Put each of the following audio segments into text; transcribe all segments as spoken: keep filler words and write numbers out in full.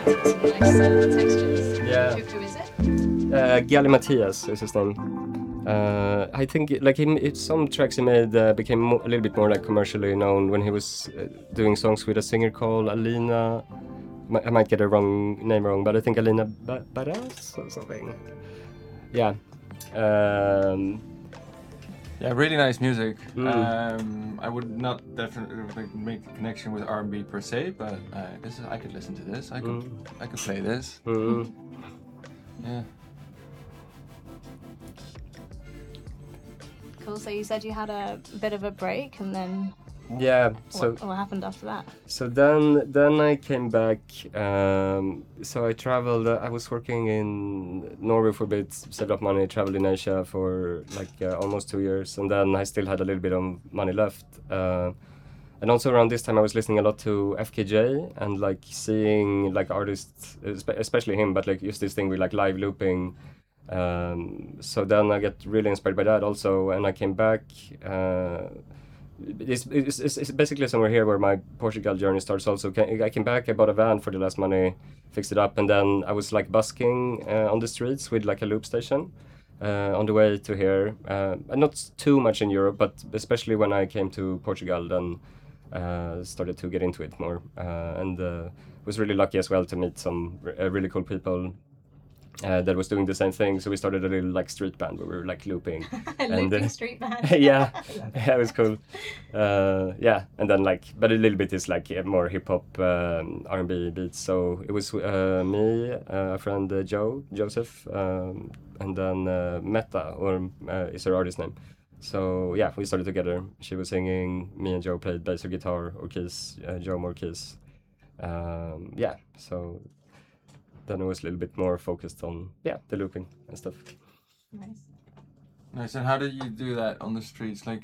So you like certain textures. Yeah. Who, who is it? Uh, Gali Matthias is his name. Uh, I think like him, it, some tracks he made uh, became mo- a little bit more like commercially known when he was uh, doing songs with a singer called Alina. I might get a wrong name wrong, but I think Alina ba- Baras or something. Yeah. Um, Yeah, really nice music. Mm. Um, I would not definitely like, make a connection with R and B per se, but uh, this is I could listen to this. I could Mm. I could play this. mm. Yeah. Cool. So you said you had a bit of a break, and then Yeah. So. what, what happened after that? So then, then I came back. Um, so I traveled. Uh, I was working in Norway for a bit, saved up money, traveled in Asia for like uh, almost two years, and then I still had a little bit of money left. Uh, and also around this time, I was listening a lot to F K J and like seeing like artists, espe- especially him, but like just this thing with like live looping. Um, so then I got really inspired by that also, and I came back. Uh, It's, it's, it's, it's basically somewhere here where my Portugal journey starts also. I came back, I bought a van for the last money, fixed it up, and then I was like busking uh, on the streets with like a loop station uh, on the way to here. Uh, and not too much in Europe, but especially when I came to Portugal, then uh, started to get into it more. Uh, and uh, was really lucky as well to meet some r- uh, really cool people uh, that was doing the same thing. So we started a little like street band where we were like looping. Looping uh, street band. yeah, yeah, it was cool. Uh, yeah, and then like, but a little bit is like uh, more hip hop, um, R and B beats. So it was uh, me, uh, a friend uh, Joe, Joseph, um, and then uh, Meta, or uh, is her artist name. So yeah, we started together. She was singing, me and Joe played bass or guitar or keys, uh, Joe more keys. Um, yeah, so then it was a little bit more focused on yeah the looping and stuff. Nice. Nice. And how did you do that on the streets? Like,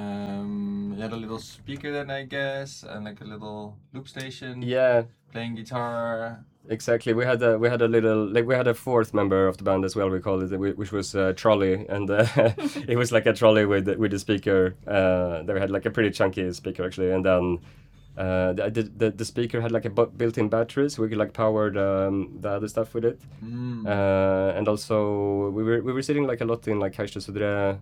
um, you had a little speaker then, I guess, and like a little loop station. Yeah, Playing guitar. exactly. We had a we had a little like we had a fourth member of the band as well. We called it, whi- which was uh, trolley, and uh, it was like a trolley with with a speaker. Uh, they had like a pretty chunky speaker actually, and then uh, the, the the the speaker had like a bu- built-in battery, so we could like power the, um, the other stuff with it. Mm. Uh, and also we were we were sitting like a lot in like Caixa Sodré,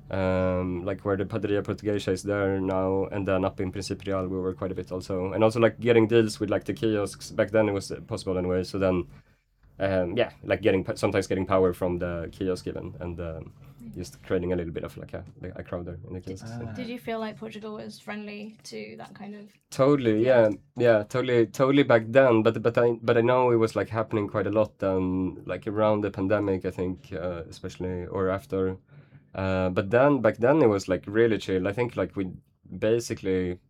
um, like where the Padaria Portuguesa is there now, and then up in Príncipe Real we were quite a bit also, and also like getting deals with like the kiosks back then it was uh, possible anyway. So then, um, yeah, like getting p- sometimes getting power from the kiosk even, and um, just creating a little bit of like a like a crowd there in the kiosks. Ah. Did you feel like Portugal was friendly to that kind of? Totally, yeah, yeah, totally, totally back then. But but I but I know it was like happening quite a lot then, like around the pandemic, I think, uh, especially or after. Uh, but then back then it was like really chill. I think like we basically,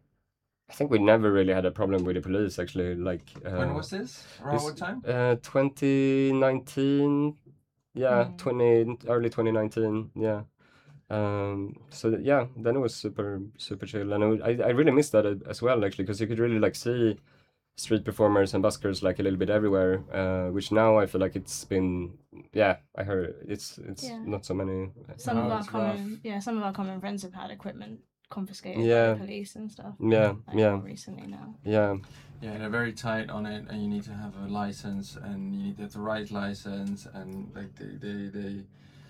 I think we never really had a problem with the police actually. Like uh, When was this? Around this- what time? Uh, twenty nineteen, yeah, Mm. twenty early twenty nineteen, yeah. Um, so that, yeah, then it was super super chill, and it was, I I really missed that a- as well actually, because you could really like see street performers and buskers like a little bit everywhere. Uh, which now I feel like it's been, yeah, I heard it's it's Yeah. not so many. Some No, of our it's common, rough. yeah, some of our common friends have had equipment confiscated Yeah. by the police and stuff. Yeah, Like yeah, more recently now. yeah. Yeah, they're very tight on it, and you need to have a license, and you need to have the right license, and like they they they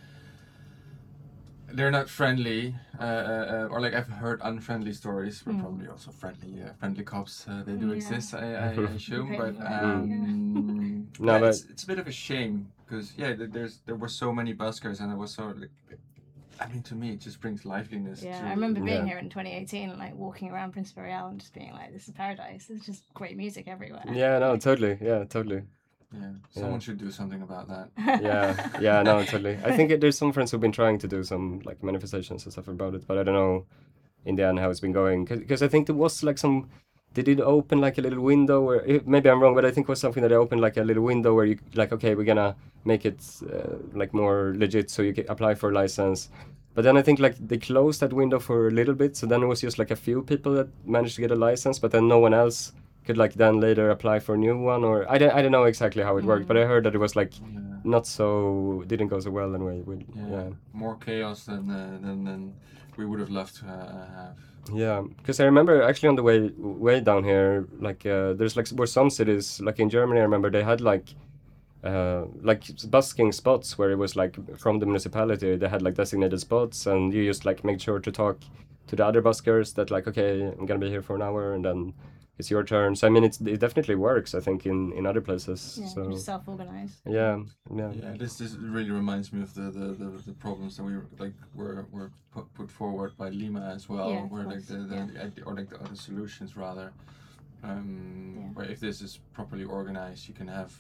they're not friendly, uh, uh, uh, or like I've heard unfriendly stories, but Mm. probably also friendly uh, friendly cops. Uh, they do Yeah. exist, I, I, I assume, pay but them well, yeah. um, No, yeah, but- it's, it's a bit of a shame because yeah, th- there's there were so many buskers, and it was so like. I mean, to me, it just brings liveliness. Yeah, to, I remember being Yeah. here in twenty eighteen, and like walking around Prince Real and just being like, "This is paradise. There's just great music everywhere." Yeah, no, totally. Yeah, totally. Yeah, someone should do something about that. Yeah, yeah, no, totally. I think it, there's some friends who've been trying to do some like manifestations and stuff about it, but I don't know in the end how it's been going. Because I think there was like some, they did open like a little window where, eh, maybe I'm wrong, but I think it was something that they opened like a little window where you like, okay, we're gonna make it uh, like more legit so you can apply for a license. But then I think like they closed that window for a little bit, so then it was just like a few people that managed to get a license, but then no one else could like then later apply for a new one, or I don't, I don't know exactly how it worked, but I heard that it was like Yeah. not so, didn't go so well anyway. With, Yeah, yeah. more chaos than uh, than than we would have loved to uh, have. Yeah, because I remember actually on the way way down here, like uh, there's like were some cities like in Germany. I remember they had like uh, like busking spots where it was like from the municipality. They had like designated spots, and you just like make sure to talk to the other buskers that like, okay, I'm gonna be here for an hour, and then it's your turn. So I mean, it's it definitely works. I think in in other places. Yeah, So just self-organized. yeah, yeah, Yeah, this this really reminds me of the the, the, the problems that we were, like were were put, put forward by Lima as well, Yeah, of where like course, the, the, yeah. the ide- or like the other solutions rather, um, Yeah. where if this is properly organized, you can have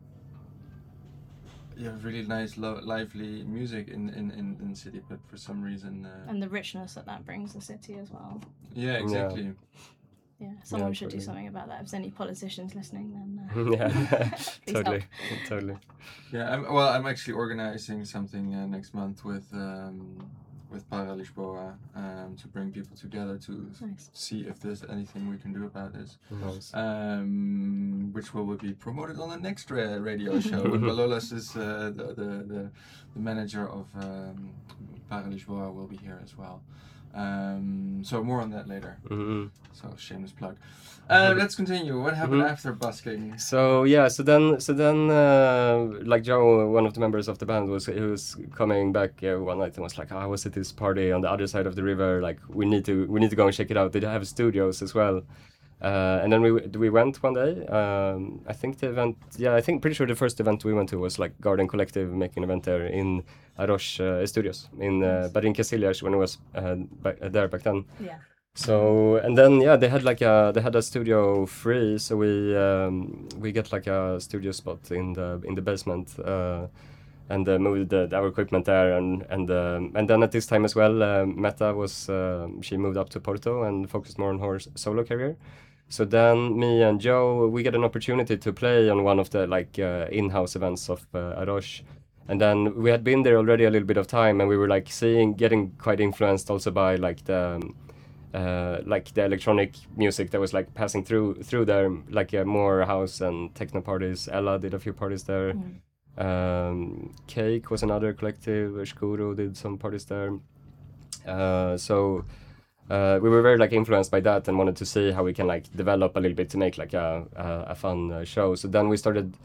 you have really nice lo- lively music in in in in city, but for some reason, uh, And the richness that that brings the city as well. yeah, exactly. Yeah, someone Yeah, should do totally. something about that. If there's any politicians listening, then uh, yeah, please totally, help. totally. Yeah, I'm, well, I'm actually organizing something uh, next month with um, with Para Lisboa um, to bring people together to Nice. see if there's anything we can do about this. Nice. Um, which will be promoted on the next ra- radio show. And Balolas is uh, the, the, the the manager of um, Para Lisboa will be here as well. Um, so more on that later. hmm So shameless plug. Uh, let's continue. What happened Mhm. after busking? So yeah, so then so then uh, like Joe, one of the members of the band, was he was coming back uh, one night and was like, "Ah, I was at this party on the other side of the river. Like we need to we need to go and check it out. They have studios as well." Uh, and then we w- we went one day. Um, I think the event, yeah, I think pretty sure the first event we went to was like Garden Collective making an event there in Arosh uh, Studios in uh, Nice. but in Casillas when it was uh, back, uh, there back then. Yeah. So and then yeah, they had like a they had a studio free, so we um, we get like a studio spot in the in the basement. Uh, and uh, moved the, our equipment there, and and um, and then at this time as well, uh, Meta was um she moved up to Porto and focused more on her s- solo career. So then me and Joe, we get an opportunity to play on one of the like uh, in-house events of uh, Arosh. And then we had been there already a little bit of time, and we were like seeing, getting quite influenced also by like the um, uh, like the electronic music that was like passing through through there, like uh, more house and techno parties. Ella did a few parties there. Mm. Um, Cake was another collective. Shkuro did some parties there. Uh, so uh, we were very like influenced by that and wanted to see how we can like develop a little bit to make like a a, a fun uh, show. So then we started